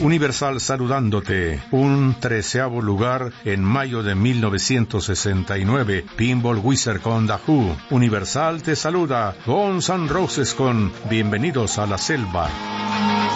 Universal saludándote. Un 13º lugar en mayo de 1969. Pinball Wizard con The Who. Universal te saluda. Guns N' Roses con Bienvenidos a la Selva.